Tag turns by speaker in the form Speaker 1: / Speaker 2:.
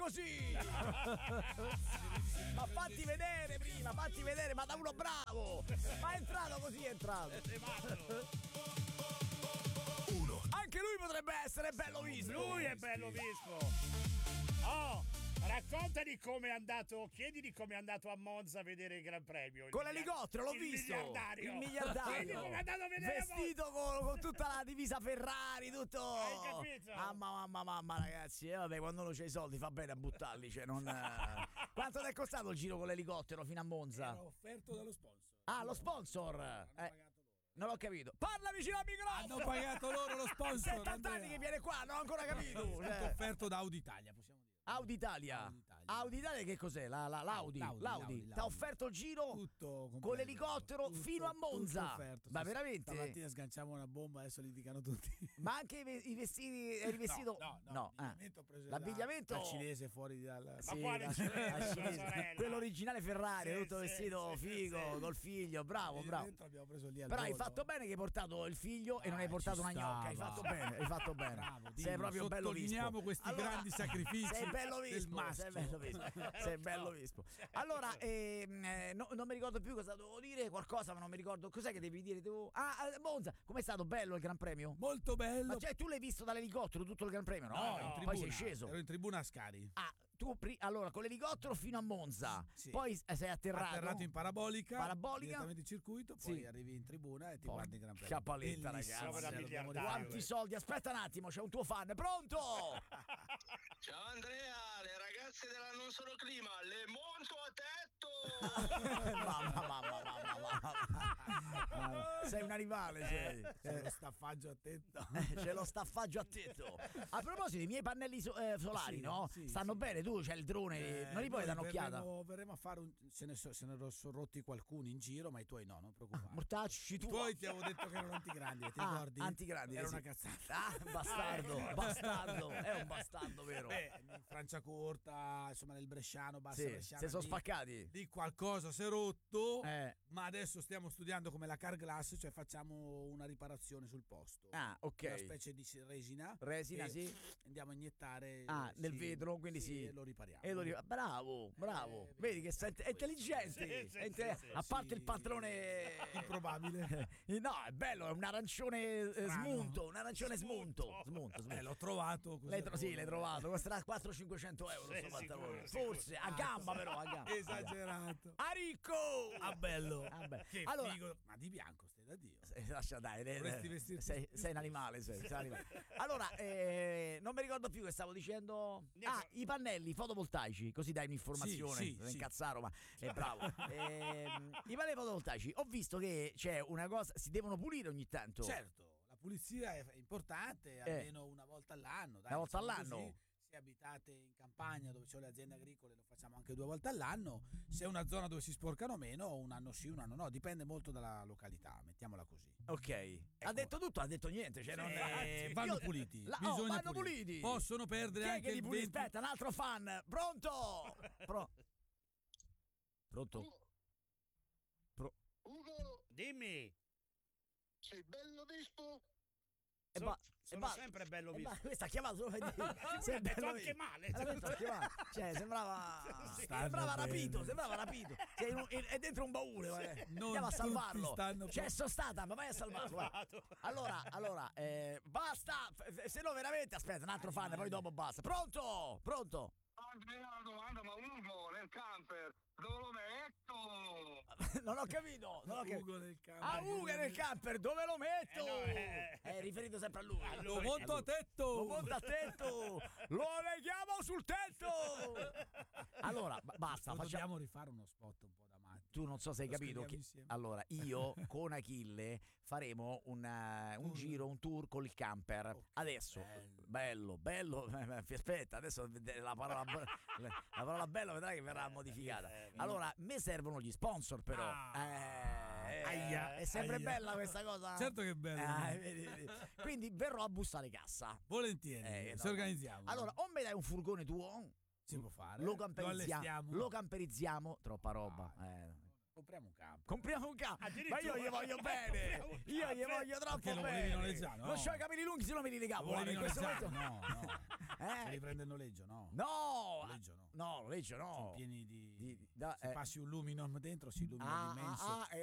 Speaker 1: così. Ma fatti vedere prima, ma da uno bravo. Ma è entrato così, è entrato. Anche lui potrebbe essere bello visto.
Speaker 2: Lui è bello visto. Oh, racconta di come è andato, chiedi di come è andato a Monza a vedere il Gran Premio.
Speaker 1: Con l'elicottero, l'ho visto.
Speaker 2: Il
Speaker 1: miliardario.
Speaker 2: Chiedi come è andato a vedere
Speaker 1: vestito con tutta la divisa Ferrari, tutto.
Speaker 2: Hai capito?
Speaker 1: Mamma, ragazzi. Vabbè, quando non c'hai i soldi fa bene a buttarli. Cioè, non. Quanto ti è costato il giro con l'elicottero fino a Monza?
Speaker 3: Era offerto dallo sponsor.
Speaker 1: Ah, lo sponsor.
Speaker 3: Hanno pagato loro.
Speaker 1: Non l'ho capito. Parla vicino al microfono.
Speaker 3: Hanno pagato loro lo sponsor.
Speaker 1: 70 anni che viene qua, non ho ancora capito.
Speaker 3: Tutto offerto da Audi Italia, possiamo dire.
Speaker 1: Audi Italia. Audi Italia che cos'è? L'Audi. L'Audi. Ti ha offerto il giro
Speaker 3: tutto
Speaker 1: con l'elicottero fino a Monza.
Speaker 3: Tutto offerto,
Speaker 1: ma veramente?
Speaker 3: Stamattina sganciamo una bomba, adesso litigano tutti.
Speaker 1: Ma anche i vestiti, eri vestito?
Speaker 3: No. L'abbigliamento ho preso
Speaker 1: l'abbigliamento
Speaker 3: dal cinese fuori dal.
Speaker 1: Sì,
Speaker 2: quale cinese?
Speaker 1: Quello originale Ferrari,
Speaker 2: Sì,
Speaker 1: tutto
Speaker 2: sì,
Speaker 1: vestito
Speaker 3: sì,
Speaker 1: figo,
Speaker 3: sì.
Speaker 1: col figlio, bravo.
Speaker 3: Abbiamo preso lì al
Speaker 1: Però hai
Speaker 3: volo.
Speaker 1: fatto bene che hai portato il figlio e non hai portato una gnocca. Hai fatto bene.
Speaker 3: Bravo,
Speaker 1: Sei proprio bello vispo.
Speaker 3: Sottolineiamo questi grandi sacrifici.
Speaker 1: Sei bello vispo.
Speaker 3: del
Speaker 1: Sei bello vispo. Allora, non mi ricordo più cosa dovevo dire, qualcosa, ma non mi ricordo. Cos'è che devi dire tu? Monza, com'è stato bello il Gran Premio?
Speaker 3: Molto bello.
Speaker 1: Ma cioè, tu l'hai visto dall'elicottero tutto il Gran Premio? No,
Speaker 3: in tribuna.
Speaker 1: Poi sei sceso.
Speaker 3: Ero in tribuna a Scari.
Speaker 1: Ah, tu allora con l'elicottero fino a Monza,
Speaker 3: Sì.
Speaker 1: poi sei atterrato
Speaker 3: In parabolica direttamente in circuito, poi
Speaker 1: Sì.
Speaker 3: arrivi in tribuna e ti guardi il Gran Premio.
Speaker 1: Capaletta,
Speaker 3: Bellissimo,
Speaker 1: ragazzi.
Speaker 3: dobbiamo
Speaker 2: Quanti
Speaker 1: Quanti soldi? Aspetta un attimo, c'è un tuo fan. Pronto?
Speaker 4: Ciao Andrea, le ragazze della Non Sono Clima, le monto a tetto!
Speaker 1: Mamma. Sei un animale, sei.
Speaker 3: C'è lo staffaggio a tetto.
Speaker 1: C'è lo staffaggio a tetto. A proposito, i miei pannelli solari,
Speaker 3: Sì,
Speaker 1: no?
Speaker 3: sì,
Speaker 1: Stanno
Speaker 3: sì.
Speaker 1: bene, tu c'hai il drone, non li puoi dare un'occhiata?
Speaker 3: Verremo a fare se ne sono rotti qualcuno in giro, ma i tuoi no, non preoccupare.
Speaker 1: Mortacci tu.
Speaker 3: I tuoi ti avevo detto che erano antigrandi, ti ricordi?
Speaker 1: Antigrandi.
Speaker 3: Era
Speaker 1: sì.
Speaker 3: una cazzata.
Speaker 1: Ah, bastardo. È un bastardo, vero?
Speaker 3: In Franciacorta, insomma nel Bresciano, Bassa
Speaker 1: Sì,
Speaker 3: Bresciana.
Speaker 1: se sono
Speaker 3: lì-
Speaker 1: spaccati.
Speaker 3: Lì qualcosa si è rotto,
Speaker 1: Ma
Speaker 3: adesso stiamo studiando come la Carglass, cioè facciamo una riparazione sul posto.
Speaker 1: Ah, ok.
Speaker 3: Una specie di resina.
Speaker 1: Resina,
Speaker 3: e
Speaker 1: sì.
Speaker 3: Andiamo a iniettare.
Speaker 1: Nel vetro, quindi sì.
Speaker 3: E lo ripariamo.
Speaker 1: Bravo. Vedi che è intelligente.
Speaker 2: Sì,
Speaker 1: a parte il patrone
Speaker 3: improbabile.
Speaker 1: No, è bello, è un arancione smunto,
Speaker 2: Smunto.
Speaker 3: L'ho trovato così.
Speaker 1: Sì, l'hai trovato, costerà 400-500 euro sto pantalone. Forse, a gamba però, a gamba.
Speaker 3: Esagerato.
Speaker 1: A ricco!
Speaker 3: Ah, bello.
Speaker 1: Che
Speaker 3: Allora, figo. Ma di bianco stai da Dio.
Speaker 1: Lascia dai,
Speaker 3: Dovresti vestirti
Speaker 1: sei un animale, sei un animale. Allora, non mi ricordo più che stavo dicendo. I pannelli fotovoltaici, così dai un'informazione.
Speaker 3: Sì.
Speaker 1: Incazzaro, ma è bravo. I pannelli fotovoltaici, ho visto che c'è una cosa, si devono pulire ogni tanto.
Speaker 3: Certo, la pulizia è importante, almeno una volta all'anno. Dai,
Speaker 1: una volta
Speaker 3: diciamo
Speaker 1: all'anno?
Speaker 3: Così. Se abitate in campagna dove ci sono le aziende agricole lo facciamo anche 2 volte all'anno. Se è una zona dove si sporcano meno, un anno sì, un anno no, dipende molto dalla località, mettiamola così.
Speaker 1: Ok, ha detto tutto, ha detto niente, cioè
Speaker 3: vanno puliti, bisogna
Speaker 1: vanno puliti.
Speaker 3: Possono perdere
Speaker 1: Chi è
Speaker 3: anche
Speaker 1: che li
Speaker 3: il
Speaker 1: pulì?
Speaker 3: 20.
Speaker 1: Aspetta, un altro fan. Pronto? Pronto?
Speaker 4: Ugo,
Speaker 2: Dimmi.
Speaker 4: sei bello vispo?
Speaker 2: Sono sempre bello visto.
Speaker 1: Questa ha chiamato solo per dire.
Speaker 2: Sei bello anche male.
Speaker 1: Cioè, sembrava rapito. È dentro un baule. Andiamo a salvarlo. C'è stata, ma vai a salvarlo. Va. Allora, basta. Se no, veramente, aspetta, un altro fan, poi dopo basta. Pronto?
Speaker 4: Andrea, una domanda, ma Ugo nel camper dove lo metto?
Speaker 1: Non ho capito.
Speaker 3: Ugo nel camper.
Speaker 1: Ugo nel camper, dove lo metto? È riferito sempre a lui.
Speaker 3: Lo monto a tetto.
Speaker 1: Lo leghiamo sul tetto. Allora, basta.
Speaker 3: Dobbiamo rifare uno spot un po' da matti.
Speaker 1: Tu non so se hai capito che allora io con Achille faremo un giro, un tour col camper. Okay, adesso bello. Aspetta, adesso la parola bello vedrai che verrà modificata. Allora, me servono gli sponsor però. È sempre bella questa cosa.
Speaker 3: Certo che è bella.
Speaker 1: Vedi. Quindi verrò a bussare cassa.
Speaker 3: Volentieri. Ci organizziamo.
Speaker 1: Allora, o me dai un furgone tuo?
Speaker 3: Si può fare.
Speaker 1: Lo camperizziamo. Troppa roba.
Speaker 3: Compriamo un camper.
Speaker 1: Compriamo un camper, ma io gli voglio bene,
Speaker 2: Compriamo un
Speaker 1: io gli
Speaker 2: camper.
Speaker 1: voglio troppo
Speaker 3: Perché lo
Speaker 1: bene.
Speaker 3: volevi noleggiare, no?
Speaker 1: Non c'ho i capelli lunghi, se no me li legavo.
Speaker 3: Lo volevi
Speaker 1: In questo
Speaker 3: noleggiare?
Speaker 1: momento-
Speaker 3: No, no.
Speaker 1: Eh?
Speaker 3: Devi prendere il noleggio, no?
Speaker 1: No,
Speaker 3: Noleggio no.
Speaker 1: no, noleggio no.
Speaker 3: Sono pieni di...
Speaker 1: da-
Speaker 3: Se passi un luminum dentro si illumina
Speaker 1: Ah,
Speaker 3: l'immenso.
Speaker 1: ah, ah,